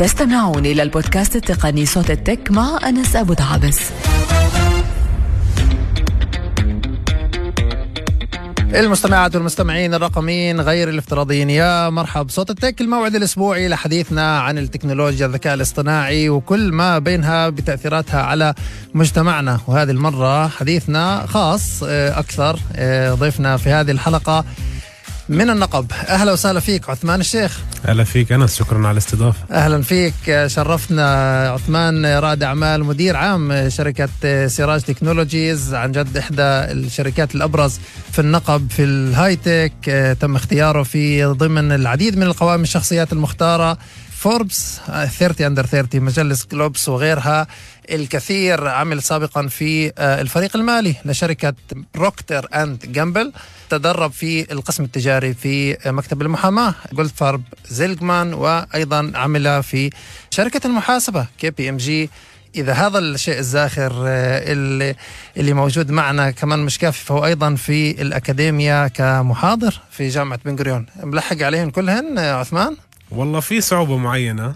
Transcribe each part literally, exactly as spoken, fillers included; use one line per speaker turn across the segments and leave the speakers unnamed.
تستمعون إلى البودكاست التقني صوت التك مع أنس أبو دعابس.
المستمعات والمستمعين الرقميين غير الافتراضيين، يا مرحب. صوت التك، الموعد الأسبوعي لحديثنا عن التكنولوجيا، الذكاء الاصطناعي وكل ما بينها بتأثيراتها على مجتمعنا. وهذه المرة حديثنا خاص أكثر. ضيفنا في هذه الحلقة من النقب. أهلا وسهلا فيك عثمان الشيخ.
أهلا فيك أنس، شكرا على الاستضافة.
أهلا فيك، شرفنا. عثمان رائد أعمال، مدير عام شركة سراج تكنولوجيز، عن جد إحدى الشركات الأبرز في النقب في الهايتك. تم اختياره في ضمن العديد من القوائم الشخصيات المختارة، فوربس ثلاثين أندر ثلاثين، مجلس جلوبس وغيرها الكثير. عمل سابقا في الفريق المالي لشركة بروكتر أند جامبل، تدرب في القسم التجاري في مكتب المحاماة جولدفارب زيلجمان، وأيضا عمل في شركة المحاسبة كي بي إم جي. إذا هذا الشيء الزاخر اللي, اللي موجود معنا كمان مش كافي، فهو أيضا في الأكاديمية كمحاضر في جامعة بن غوريون. ملحق عليهم كلهن عثمان؟
والله في صعوبة معينة.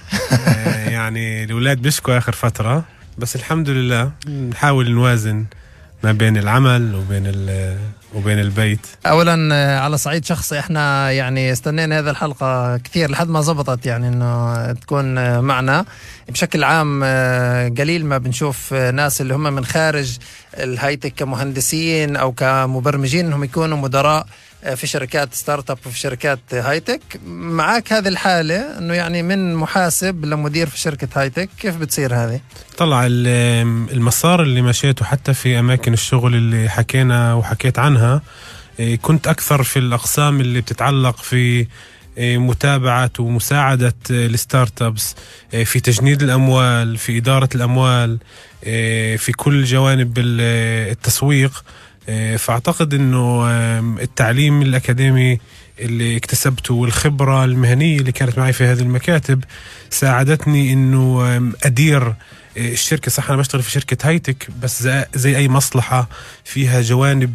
يعني الأولاد بيشكوا آخر فترة، بس الحمد لله نحاول نوازن ما بين العمل وبين وبين البيت.
اولا على صعيد شخصي، احنا يعني استنينا هذه الحلقه كثير لحد ما زبطت، يعني انه تكون معنا. بشكل عام قليل ما بنشوف ناس اللي هم من خارج الهايتك كمهندسين او كمبرمجين انهم يكونوا مدراء في شركات ستارت اب وفي شركات هايتك. معاك هذه الحالة انه يعني من محاسب لمدير في شركة هايتك، كيف بتصير هذه؟
طلع المسار اللي مشيته حتى في اماكن الشغل اللي حكينا وحكيت عنها، كنت اكثر في الاقسام اللي بتتعلق في متابعة ومساعدة الستارت ابس في تجنيد الاموال، في ادارة الاموال، في كل جوانب التسويق. فأعتقد أنه التعليم الأكاديمي اللي اكتسبته والخبرة المهنية اللي كانت معي في هذه المكاتب ساعدتني أنه أدير الشركة. صح، أنا بشتغل في شركة هايتك، بس زي أي مصلحة فيها جوانب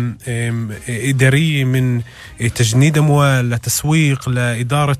إدارية، من تجنيد أموال لتسويق لإدارة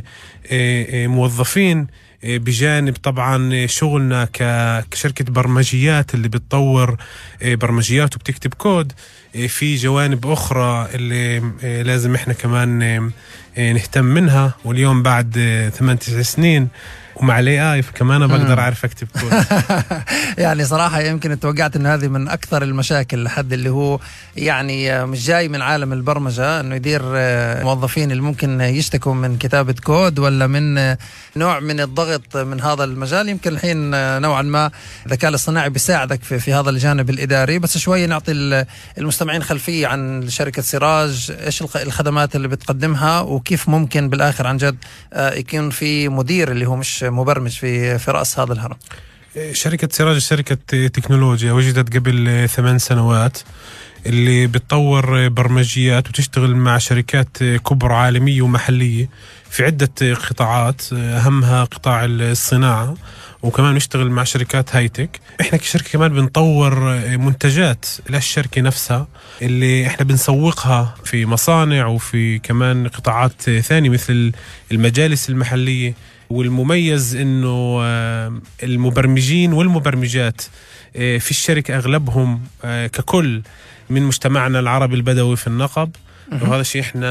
موظفين، بجانب طبعا شغلنا كشركة برمجيات اللي بتطور برمجيات وبتكتب كود. في جوانب أخرى اللي لازم إحنا كمان نهتم منها. واليوم بعد ثمانية تسع سنين ومع الاي اي كمان بقدر اعرف اكتب كود.
يعني صراحه يمكن توقعت ان هذه من اكثر المشاكل لحد اللي هو يعني مش جاي من عالم البرمجه، انه يدير موظفين اللي ممكن يشتكوا من كتابه كود ولا من نوع من الضغط من هذا المجال. يمكن الحين نوعا ما الذكاء الاصطناعي بيساعدك في, في هذا الجانب الاداري. بس شويه نعطي المستمعين خلفيه عن شركه سراج، ايش الخدمات اللي بتقدمها، وكيف ممكن بالاخر عن جد يكون في مدير اللي هو مش مبرمج في في رأس هذا الهرم.
شركة سراج شركة تكنولوجيا وجدت قبل ثمان سنوات، اللي بتطور برمجيات وتشتغل مع شركات كبرى عالمية ومحلية في عدة قطاعات، أهمها قطاع الصناعة، وكمان نشتغل مع شركات هايتك. احنا كشركة كمان بنطور منتجات للشركة نفسها اللي احنا بنسوقها في مصانع وفي كمان قطاعات ثانية مثل المجالس المحلية. والمميز انه المبرمجين والمبرمجات في الشركة اغلبهم ككل من مجتمعنا العربي البدوي في النقب، وهذا الشيء احنا